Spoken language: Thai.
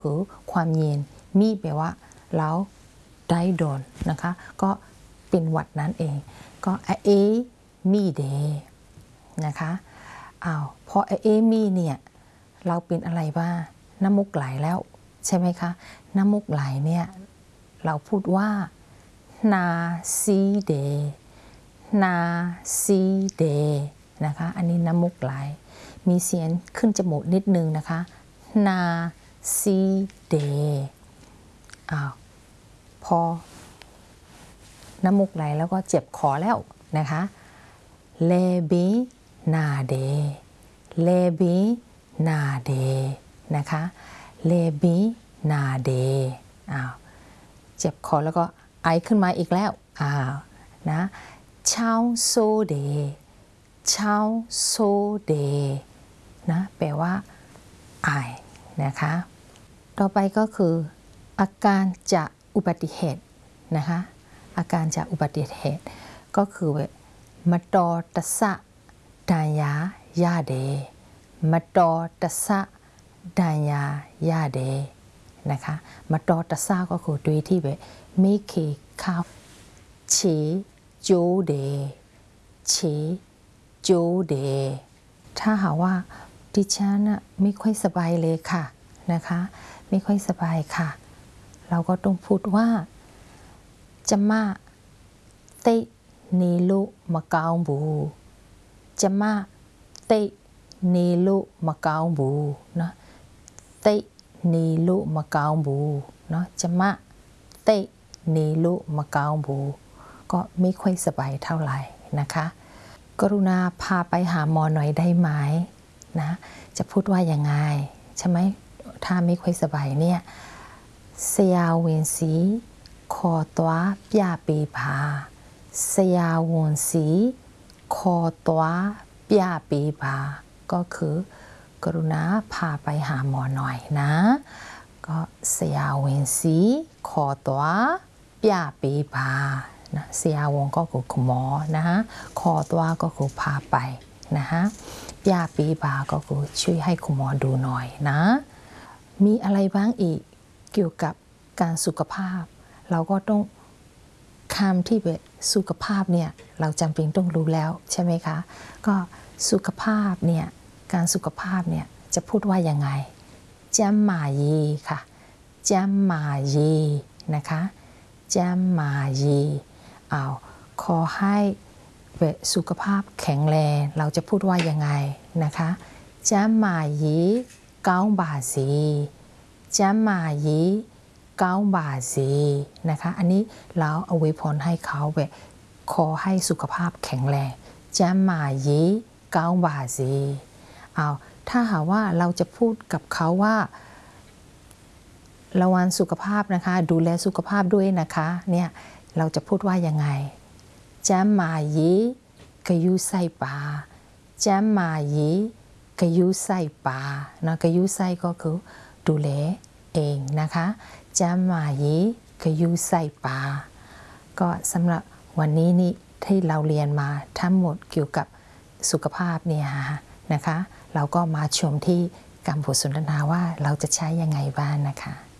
คือความเย็นมีแปลว่าแล้วได้โดนนะคะก็เป็นหวัดนั่นเองก็เอมีเดนะคะพอเอมีเนี่ยเราเป็นอะไรบ้างน้ำมูกไหลแล้วใช่ไหมคะน้ำมูกไหลเนี่ยเราพูดว่านาซีเดนาซีเดนะคะอันนี้น้ำมูกไหลมีเสียงขึ้นจมูกนิดนึงนะคะนาซีเดพอน้ำมูกไหลแล้วก็เจ็บคอแล้วนะคะเลบีนาเดเลบีนาเดนะคะเลบีนาเดเจ็บคอแล้วก็ไอขึ้นมาอีกแล้วนะเช้าโซเดเช้าโซเดนะแปลว่าไอนะคะต่อไปก็คืออาการจากอุบัติเหตุนะคะอาการจากอุบัติเหตุก็คือมาตอตัสสะดายายาเดมาตอตัสสะดายายาเดนะคะมาตอตัสสะก็คือโดยที่ไม่เคยข้าวเชโจเดเชโจเดถ้าหาว่าดิฉันไม่ค่อยสบายเลยค่ะนะคะไม่ค่อยสบายค่ะเราก็ต้องพูดว่าจะมาเตนีลุมะกาวบูจะมาเตนีลุมะกาวบูเนาะเตนีลุมะกาวบูเนาะจะมาเตนีลุมะกาวบูก็ไม่ค่อยสบายเท่าไหร่นะคะกรุณาพาไปหาหมอหน่อยได้ไหมนะจะพูดว่ายังไงใช่ไหมถ้าไม่ค่อยสบายเนี่ยเสียเวนสีคอตัวปยาปีพาเสียวนสีคอตัวปยาปีพาก็คือกรุณาพาไปหาหมอหน่อยนะก็เสียเวนสีคอตัวปยาปีพานะเสียวงก็คือคุณหมอนะฮะคอตัวก็คือพาไปนะฮะปยาปีพาก็คือช่วยให้คุณหมอดูหน่อยนะมีอะไรบ้างอีกเกี่ยวกับการสุขภาพเราก็ต้องคำที่เป็นสุขภาพเนี่ยเราจำเป็นต้องรู้แล้วใช่ไหมคะก็สุขภาพเนี่ยการสุขภาพเนี่ยจะพูดว่ายังไงจำมายีค่ะจำมายีนะคะจำมายีขอให้สุขภาพแข็งแรงเราจะพูดว่ายังไงนะคะจำมายีก้าวบาซีจำมายีก้าวบาซีนะคะอันนี้เราเอาไว้พรให้เขาขอให้สุขภาพแข็งแรงจำมายีก้าวบาซีถ้าหากว่าเราจะพูดกับเขาว่าระวังสุขภาพนะคะดูแลสุขภาพด้วยนะคะเนี่ยเราจะพูดว่ายังไงจำมายีกยุไซปาจำมายีกยุไซปานะกยุไซก็คือดูแลเองนะคะจำมายีกยุไซปาก็สำหรับวันนี้นี่ที่เราเรียนมาทั้งหมดเกี่ยวกับสุขภาพเนี่ยนะคะเราก็มาชมที่การบทสนทนาว่าเราจะใช้ยังไงบ้างนะคะ